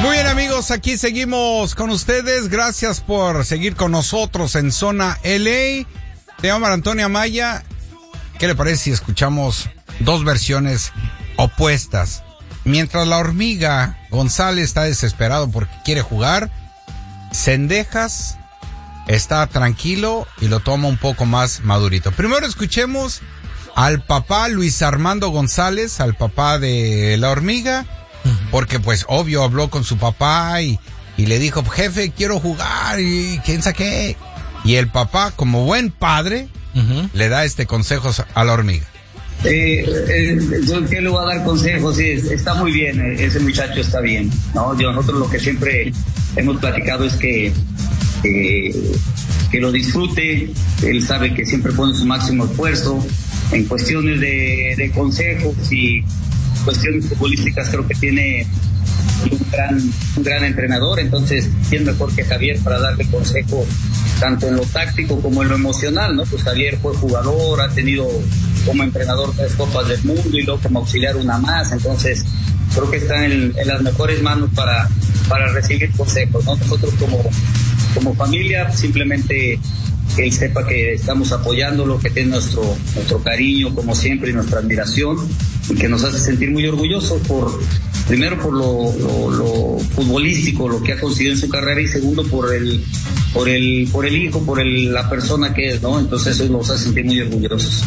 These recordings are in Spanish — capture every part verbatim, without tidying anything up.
Muy bien, amigos, aquí seguimos con ustedes. Gracias por seguir con nosotros en Zona L A. Te llamo Antonio Amaya. ¿Qué le parece si escuchamos dos versiones opuestas? Mientras la hormiga González está desesperado porque quiere jugar, Cendejas está tranquilo y lo toma un poco más madurito. Primero escuchemos al papá Luis Armando González, al papá de la hormiga, porque pues obvio habló con su papá y, y le dijo, jefe, quiero jugar y quién sabe qué. Y el papá, como buen padre, uh-huh, le da este consejo a la hormiga. Eh, eh, yo que le voy a dar consejos, sí, está muy bien, ese muchacho está bien, ¿no? Yo, nosotros lo que siempre hemos platicado es que eh, que lo disfrute, él sabe que siempre pone su máximo esfuerzo en cuestiones de, de consejos y cuestiones futbolísticas. Creo que tiene un gran, un gran entrenador, entonces quién mejor que Javier para darle consejos tanto en lo táctico como en lo emocional, ¿no? Pues Javier fue jugador, ha tenido como entrenador tres copas del mundo y luego como auxiliar una más, entonces creo que está en, en las mejores manos para, para recibir consejos, ¿no? Nosotros como, como familia simplemente que él sepa que estamos apoyándolo, que tiene nuestro, nuestro cariño como siempre y nuestra admiración, y que nos hace sentir muy orgullosos por, primero por lo, lo, lo futbolístico, lo que ha conseguido en su carrera, y segundo por el, por el, por el hijo, por el, la persona que es, ¿no? Entonces eso nos hace sentir muy orgullosos.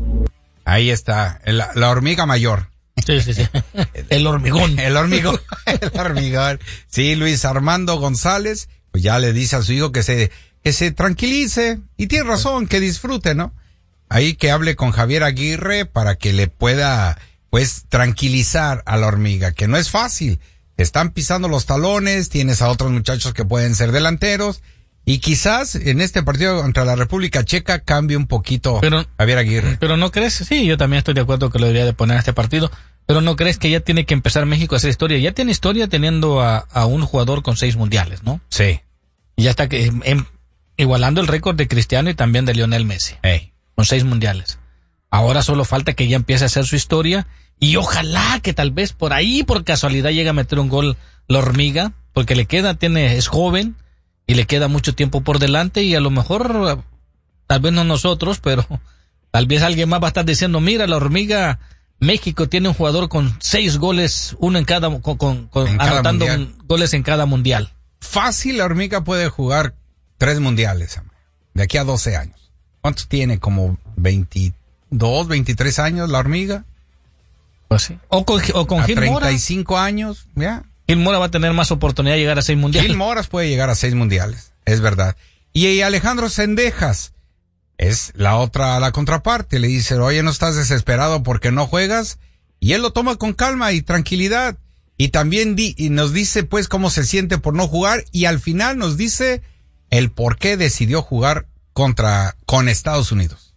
Ahí está, la, la hormiga mayor. Sí, sí, sí. El hormigón. El hormigón. El hormigón. Sí, Luis Armando González, pues ya le dice a su hijo que se, que se tranquilice, y tiene razón, que disfrute, ¿no? Ahí que hable con Javier Aguirre para que le pueda, pues, tranquilizar a la hormiga, que no es fácil. Están pisando los talones, tienes a otros muchachos que pueden ser delanteros, y quizás en este partido contra la República Checa cambie un poquito pero, Javier Aguirre. Pero no crees, sí, yo también estoy de acuerdo que lo debería de poner a este partido, pero no crees que ya tiene que empezar México a hacer historia. Ya tiene historia teniendo a, a un jugador con seis mundiales, ¿no? Sí. Y ya está que, en, igualando el récord de Cristiano y también de Lionel Messi. Hey. Con seis mundiales. Ahora solo falta que ya empiece a hacer su historia, y ojalá que tal vez por ahí, por casualidad, llegue a meter un gol la hormiga, porque le queda, tiene, es joven, y le queda mucho tiempo por delante, y a lo mejor, tal vez no nosotros, pero tal vez alguien más va a estar diciendo, mira, la hormiga, México tiene un jugador con seis goles, uno en cada, con, con, con en anotando cada un, goles en cada mundial. Fácil, la hormiga puede jugar tres mundiales, de aquí a doce años. ¿Cuántos tiene? ¿Como veintidós, veintitrés años la hormiga? Pues sí. O con, o con a Gil Mora. treinta y cinco años, ya. Gil Mora va a tener más oportunidad de llegar a seis mundiales. Gil Moras puede llegar a seis mundiales, es verdad. Y Alejandro Cendejas es la otra, la contraparte. Le dice, oye, ¿no estás desesperado porque no juegas? Y él lo toma con calma y tranquilidad. Y también di, y nos dice, pues, cómo se siente por no jugar. Y al final nos dice el por qué decidió jugar contra, con Estados Unidos.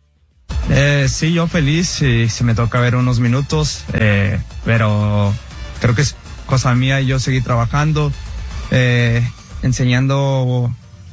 Eh, sí, yo feliz, sí, si me toca ver unos minutos, eh, pero creo que es cosa mía, yo seguí trabajando, eh, enseñando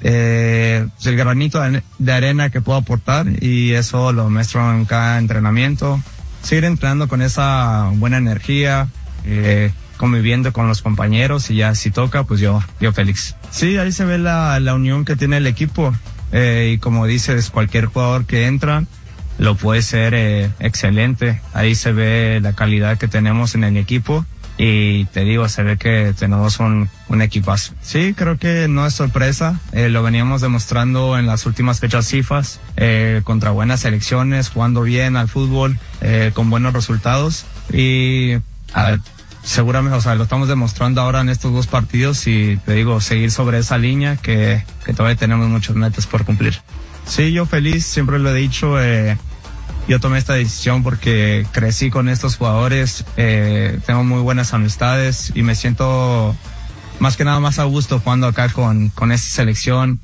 eh, el granito de arena que puedo aportar, y eso lo muestro en cada entrenamiento. Seguir entrenando con esa buena energía, eh, conviviendo con los compañeros, y ya si toca, pues yo, yo feliz. Sí, ahí se ve la, la unión que tiene el equipo, eh, y como dices, cualquier jugador que entra lo puede ser eh, excelente. Ahí se ve la calidad que tenemos en el equipo, y te digo, se ve que tenemos un, un equipazo. Sí, creo que no es sorpresa, eh, lo veníamos demostrando en las últimas fechas FIFA, eh, contra buenas selecciones, jugando bien al fútbol, eh, con buenos resultados, y a ver, seguramente, o sea, lo estamos demostrando ahora en estos dos partidos, y te digo, seguir sobre esa línea que, que todavía tenemos muchos metas por cumplir. Sí, yo feliz, siempre lo he dicho, eh, yo tomé esta decisión porque crecí con estos jugadores, eh, tengo muy buenas amistades, y me siento más que nada más a gusto jugando acá con, con esta selección.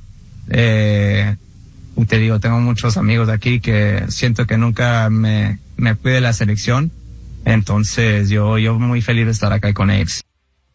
Eh, te digo, tengo muchos amigos de aquí que siento que nunca me, me fui de la selección, entonces yo, yo muy feliz de estar acá con ellos.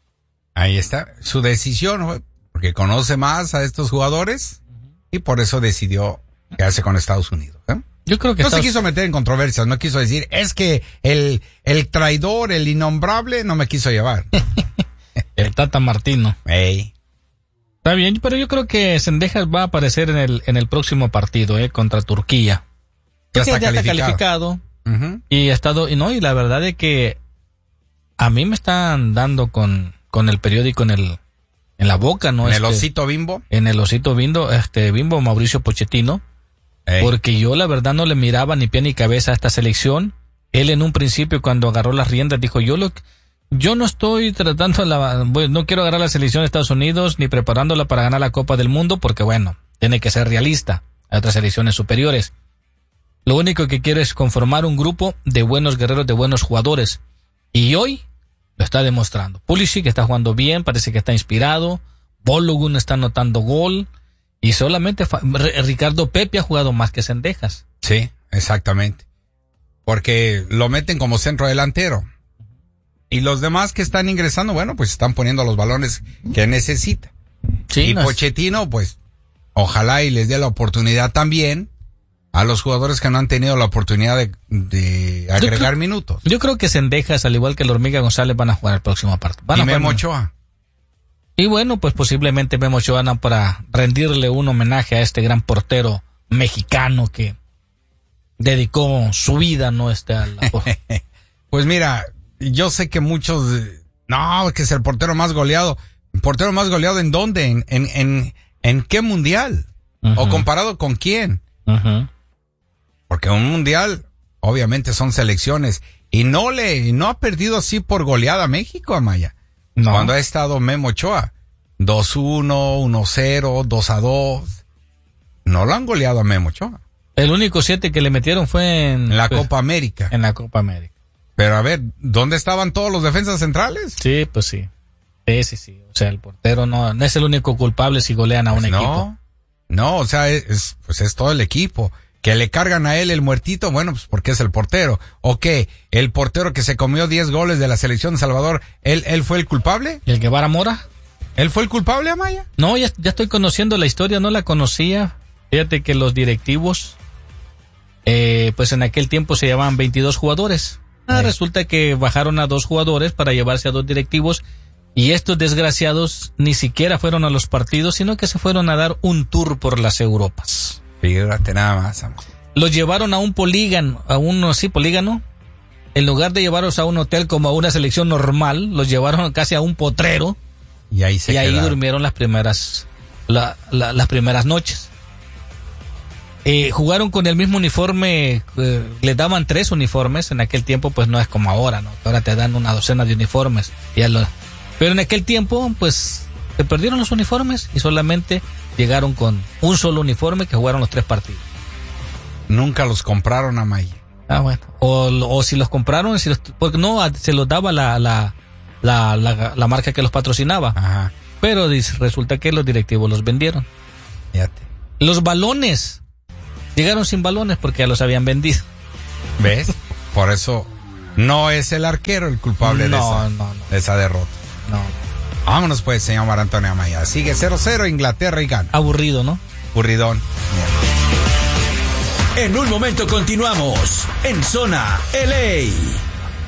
Ahí está, su decisión, porque conoce más a estos jugadores, y por eso decidió quedarse con Estados Unidos, ¿eh? Yo creo que no Estados... se quiso meter en controversias, no quiso decir, es que el, el traidor, el innombrable, no me quiso llevar. el, Tata Martino. Ey. Está bien, pero yo creo que Cendejas va a aparecer en el en el próximo partido, eh, contra Turquía. Ya está ya calificado. está calificado. Uh-huh. Y ha estado, y no, y la verdad es que a mí me están dando con, con el periódico en el, en la boca, ¿no? En este, el osito Bimbo. En el osito Bimbo, este, Bimbo Mauricio Pochettino. Ey. Porque yo la verdad no le miraba ni pie ni cabeza a esta selección. Él en un principio cuando agarró las riendas dijo, yo lo, yo no estoy tratando la, no quiero agarrar la selección de Estados Unidos ni preparándola para ganar la Copa del Mundo porque bueno, tiene que ser realista. Hay otras selecciones superiores. Lo único que quiero es conformar un grupo de buenos guerreros, de buenos jugadores. Y hoy lo está demostrando. Pulisic está jugando bien, parece que está inspirado. Balogun está anotando gol. Y solamente fa- Ricardo Pepi ha jugado más que Cendejas. Sí, exactamente. Porque lo meten como centro delantero. Y los demás que están ingresando, bueno, pues están poniendo los balones que necesita. Sí, y no es- Pochettino, pues, ojalá y les dé la oportunidad también a los jugadores que no han tenido la oportunidad de, de agregar creo- minutos. Yo creo que Cendejas, al igual que la Hormiga González, van a jugar el próximo partido. Van Y a jugar- Memo Ochoa. Y bueno, pues posiblemente Memo Ochoa no, para rendirle un homenaje a este gran portero mexicano que dedicó su vida, ¿no? Este, a la, Pues mira, yo sé que muchos, eh, no, que es el portero más goleado. ¿Portero más goleado en dónde? ¿En, en, en, en qué mundial? Ujú. ¿O comparado con quién? Ujú. Porque un mundial, obviamente son selecciones. Y no le, no ha perdido así por goleada a México, Amaya. No. Cuando ha estado Memo Ochoa. dos uno, uno cero, dos a dos. No lo han goleado a Memo Ochoa. El único siete que le metieron fue en, En la pues, Copa América. en la Copa América. Pero a ver, ¿dónde estaban todos los defensas centrales? Sí, pues sí. Sí, sí, sí. O sea, el portero no, no es el único culpable si golean a un Pues equipo. no, no, o sea, es, es, pues es todo el equipo. Que le cargan a él el muertito, bueno, pues porque es el portero. ¿O qué? ¿El portero que se comió diez goles de la selección de Salvador, él, él fue el culpable? ¿Y el Guevara Mora? ¿Él fue el culpable, Amaya? No, ya, ya estoy conociendo la historia, no la conocía. Fíjate que los directivos, eh, pues en aquel tiempo se llamaban veintidós jugadores. Ah, Sí. resulta que bajaron a dos jugadores para llevarse a dos directivos y estos desgraciados ni siquiera fueron a los partidos, sino que se fueron a dar un tour por las Europas. Fíjate nada más, Amaya. Los llevaron a un polígono, a un, sí, polígono. En lugar de llevarlos a un hotel como a una selección normal, los llevaron casi a un potrero. Y ahí se Y ahí quedaron. durmieron las primeras la, la, las primeras noches. Eh, jugaron con el mismo uniforme, eh, les daban tres uniformes, en aquel tiempo pues no es como ahora, ¿no? Ahora te dan una docena de uniformes. Ya lo, pero en aquel tiempo pues se perdieron los uniformes y solamente llegaron con un solo uniforme que jugaron los tres partidos. Nunca los compraron, Amaya. Ah, bueno. O, o si los compraron, si los, porque no, se los daba la, la, la, la, la marca que los patrocinaba. Ajá, Pero dice, resulta que los directivos los vendieron. fíjate. Los balones. Llegaron sin balones porque ya los habían vendido. ¿Ves? Por eso no es el arquero el culpable de, No, esa, no, no. de esa derrota. No. Vámonos pues, señor Mar Antonio Amaya. Sigue cero cero Inglaterra y gana. Aburrido, ¿no? Burridón. En un momento continuamos en Zona L A.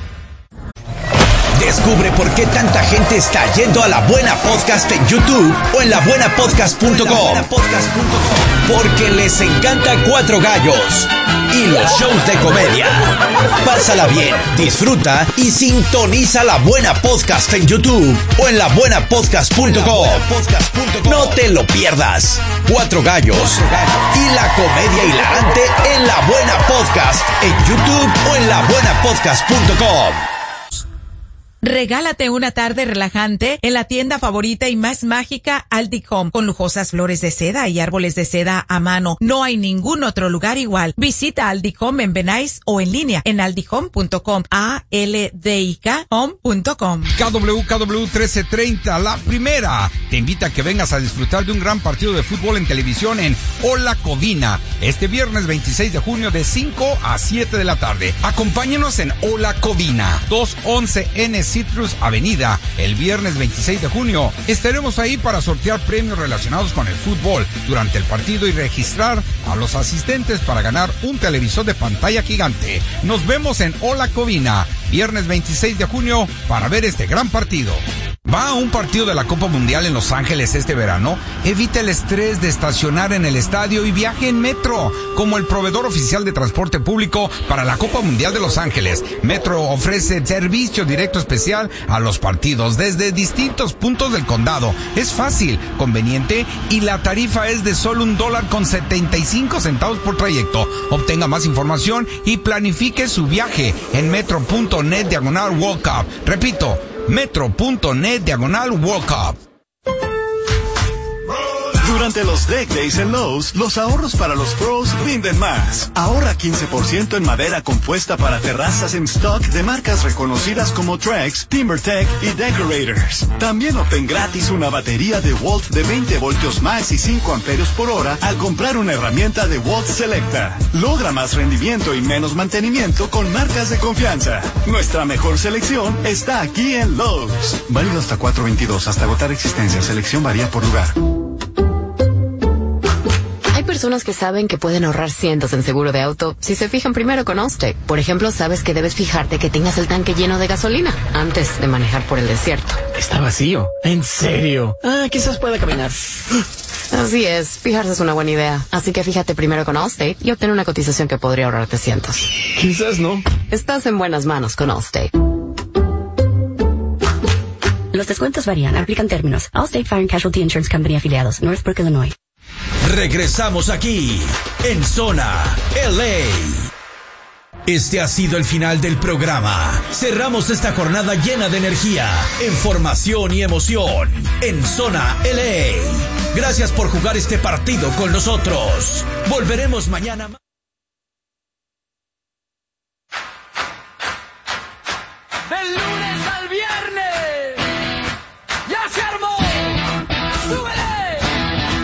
Descubre por qué tanta gente está yendo a La Buena Podcast en YouTube o en la buena podcast punto com. Porque les encanta Cuatro Gallos y los shows de comedia. Pásala bien, disfruta y sintoniza La Buena Podcast en YouTube o en la buena podcast punto com. No te lo pierdas. Cuatro Gallos y la comedia hilarante en La Buena Podcast en YouTube o en la buena podcast punto com. Regálate una tarde relajante en la tienda favorita y más mágica Aldi Home, con lujosas flores de seda y árboles de seda a mano. No hay ningún otro lugar igual. Visita Aldi Home en Benais o en línea en aldi home punto com. A L D I K home punto com. K W K W trece treinta, la primera, te invita a que vengas a disfrutar de un gran partido de fútbol en televisión en Hola Covina, este viernes veintiséis de junio de cinco a siete de la tarde. Acompáñenos en Hola Covina, doscientos once N Citrus Avenida, el viernes veintiséis de junio. Estaremos ahí para sortear premios relacionados con el fútbol durante el partido y registrar a los asistentes para ganar un televisor de pantalla gigante. Nos vemos en Hola Covina, viernes veintiséis de junio, para ver este gran partido. ¿Va a un partido de la Copa Mundial en Los Ángeles este verano? Evite el estrés de estacionar en el estadio y viaje en Metro, como el proveedor oficial de transporte público para la Copa Mundial de Los Ángeles. Metro ofrece servicio directo especial a los partidos desde distintos puntos del condado. Es fácil, conveniente y la tarifa es de solo un dólar con setenta y cinco centavos por trayecto. Obtenga más información y planifique su viaje en metro.net diagonal World Cup. Repito, metro.net diagonal World Cup. Durante los Deck Days en Lowe's, los ahorros para los pros rinden más. Ahorra quince por ciento en madera compuesta para terrazas en stock de marcas reconocidas como Trex, TimberTech y Decorators. También obtén gratis una batería de Walt de veinte voltios max y cinco amperios por hora al comprar una herramienta de Walt Selecta. Logra más rendimiento y menos mantenimiento con marcas de confianza. Nuestra mejor selección está aquí en Lowe's. Válido hasta cuatro veintidós, hasta agotar existencia. Selección varía por lugar. Hay personas que saben que pueden ahorrar cientos en seguro de auto si se fijan primero con Allstate. Por ejemplo, sabes que debes fijarte que tengas el tanque lleno de gasolina antes de manejar por el desierto. Está vacío. ¿En serio? Ah, quizás pueda caminar. Así es, fijarse es una buena idea. Así que fíjate primero con Allstate y obtén una cotización que podría ahorrarte cientos. Quizás no. Estás en buenas manos con Allstate. Los descuentos varían, aplican términos. Allstate Fire and Casualty Insurance Company afiliados, Northbrook, Illinois. Regresamos aquí, en Zona L A. Este ha sido el final del programa. Cerramos esta jornada llena de energía, información y emoción en Zona L A. Gracias por jugar este partido con nosotros. Volveremos mañana.